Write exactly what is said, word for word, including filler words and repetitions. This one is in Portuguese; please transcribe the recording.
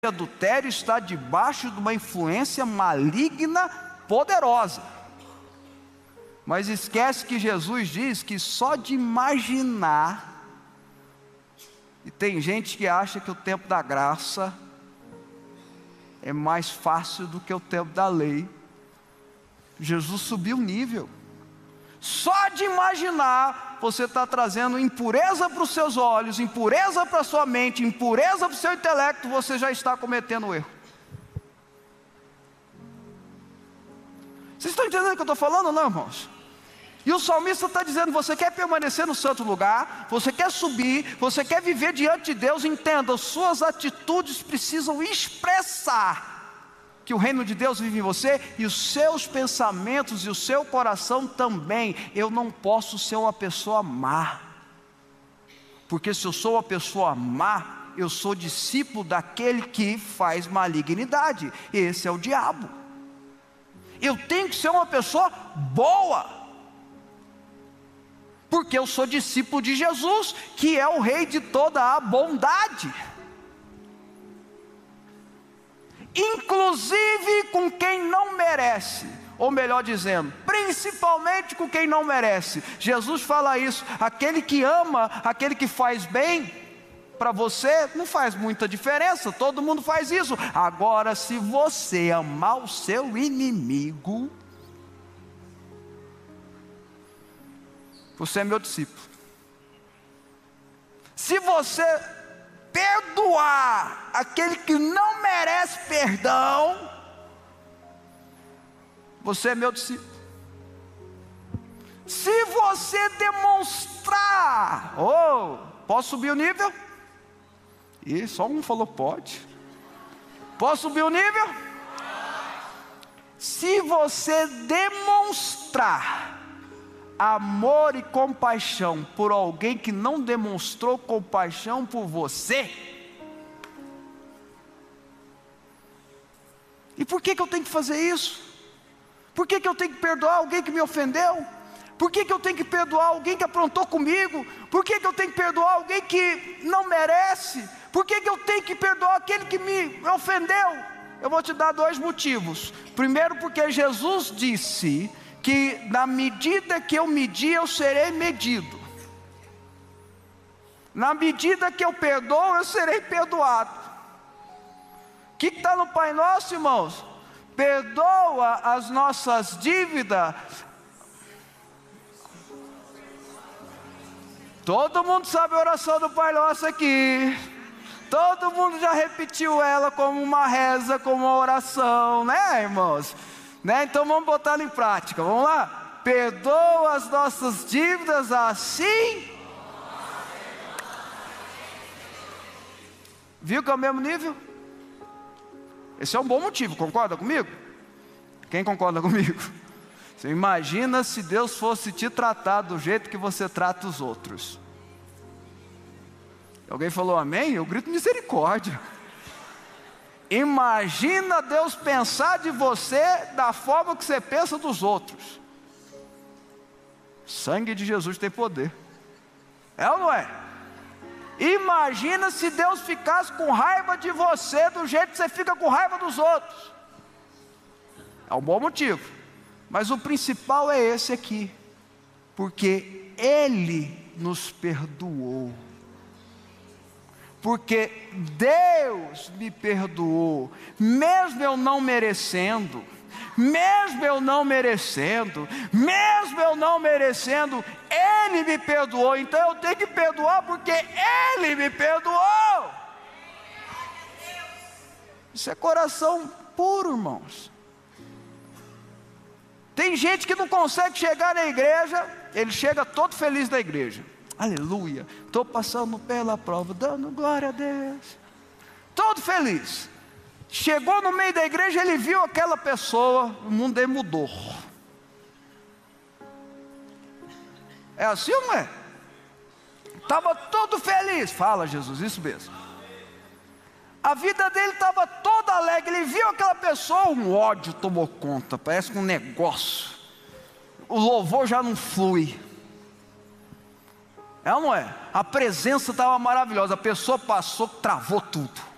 adultério está debaixo de uma influência maligna poderosa. Mas esquece que Jesus diz que só de imaginar, e tem gente que acha que o tempo da graça é mais fácil do que o tempo da lei. Jesus subiu o nível. Só de imaginar, você está trazendo impureza para os seus olhos, impureza para a sua mente, impureza para o seu intelecto, você já está cometendo o erro. Vocês estão entendendo o que eu estou falando, não, irmãos? E o salmista está dizendo: você quer permanecer no santo lugar, você quer subir, você quer viver diante de Deus, entenda, suas atitudes precisam expressar que o reino de Deus vive em você, e os seus pensamentos e o seu coração também. Eu não posso ser uma pessoa má, porque se eu sou uma pessoa má, eu sou discípulo daquele que faz malignidade, esse é o diabo. Eu tenho que ser uma pessoa boa, porque eu sou discípulo de Jesus, que é o rei de toda a bondade, inclusive com quem não merece, ou melhor dizendo, principalmente com quem não merece. Jesus fala isso: aquele que ama, aquele que faz bem, para você não faz muita diferença, todo mundo faz isso. Agora, se você amar o seu inimigo, você é meu discípulo. Se você perdoar aquele que não merece perdão, você é meu discípulo. Se você demonstrar, oh, posso subir o nível? E só um falou pode. Posso subir o nível? Se você demonstrar amor e compaixão por alguém que não demonstrou compaixão por você, e por que que eu tenho que fazer isso? Por que que eu tenho que perdoar alguém que me ofendeu? Por que que eu tenho que perdoar alguém que aprontou comigo? Por que que eu tenho que perdoar alguém que não merece? Por que que eu tenho que perdoar aquele que me ofendeu? Eu vou te dar dois motivos. Primeiro, porque Jesus disse que na medida que eu medir, eu serei medido. Na medida que eu perdoo, eu serei perdoado. O que está no Pai Nosso, irmãos? Perdoa as nossas dívidas. Todo mundo sabe a oração do Pai Nosso aqui. Todo mundo já repetiu ela como uma reza, como uma oração, né, irmãos? Né? Então vamos botar ela em prática, vamos lá? Perdoa as nossas dívidas assim. Viu que é o mesmo nível? Esse é um bom motivo, concorda comigo? Quem concorda comigo? Você imagina se Deus fosse te tratar do jeito que você trata os outros. Alguém falou amém? Eu grito misericórdia. Imagina Deus pensar de você da forma que você pensa dos outros. Sangue de Jesus tem poder. É ou não é? Imagina se Deus ficasse com raiva de você do jeito que você fica com raiva dos outros. É um bom motivo. Mas o principal é esse aqui. Porque Ele nos perdoou. Porque Deus me perdoou, mesmo eu não merecendo, mesmo eu não merecendo, mesmo eu não merecendo, Ele me perdoou. Então eu tenho que perdoar porque Ele me perdoou. Isso é coração puro, irmãos. Tem gente que não consegue chegar na igreja, ele chega todo feliz da igreja. Aleluia, estou passando pela prova, dando glória a Deus, todo feliz. Chegou no meio da igreja, ele viu aquela pessoa, o mundo dele mudou. É assim ou não é? Estava todo feliz, fala Jesus, isso mesmo. A vida dele estava toda alegre, ele viu aquela pessoa, um ódio tomou conta, parece que um negócio, o louvor já não flui. É ou não é? A presença estava maravilhosa, a pessoa passou, travou tudo.